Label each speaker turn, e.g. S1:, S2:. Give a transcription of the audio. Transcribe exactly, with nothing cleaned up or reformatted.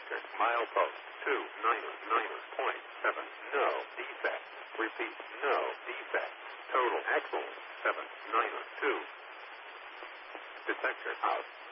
S1: detector. Milepost two nine nine point seven. No defect. Repeat. No defect. Total axle seven nine two. Detector out.